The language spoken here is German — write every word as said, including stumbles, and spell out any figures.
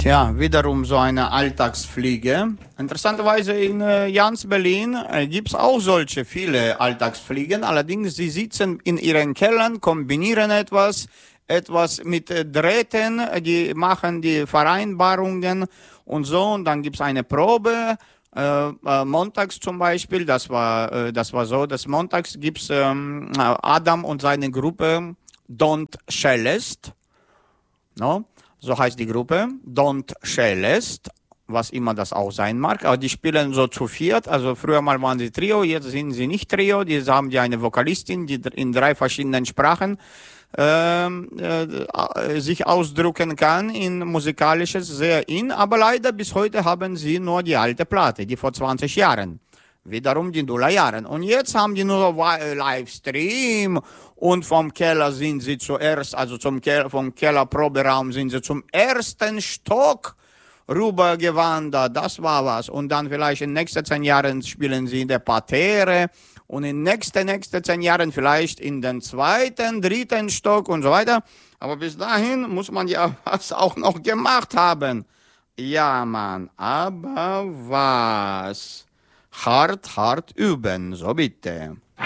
Tja, wiederum so eine Alltagsfliege. Interessanterweise in äh, Jans Berlin äh, gibt es auch solche viele Alltagsfliegen. Allerdings, sie sitzen in ihren Kellern, kombinieren etwas, etwas mit äh, Drähten, die machen die Vereinbarungen und so. Und dann gibt es eine Probe. Äh, äh, montags zum Beispiel, das war, äh, das war so, dass montags gibt es ähm, Adam und seine Gruppe Don't Cellest. No? So heißt die Gruppe, Don't Cellest, was immer das auch sein mag. Aber die spielen so zu viert, also früher mal waren sie Trio, jetzt sind sie nicht Trio, die haben ja eine Vokalistin, die in drei verschiedenen Sprachen ähm, äh, sich ausdrücken kann in musikalisches, sehr in, aber leider bis heute haben sie nur die alte Platte, die vor zwanzig Jahren. Wiederum die Nullerjahren. Und jetzt haben die nur Livestream und vom Keller sind sie zuerst, also zum Keller, vom Kellerproberaum sind sie zum ersten Stock rübergewandert. Das war was. Und dann vielleicht in den nächsten zehn Jahren spielen sie in der Parterre und in den nächsten, nächsten zehn Jahren vielleicht in den zweiten, dritten Stock und so weiter. Aber bis dahin muss man ja was auch noch gemacht haben. Ja, Mann, aber was? Hart, hart üben, so bitte.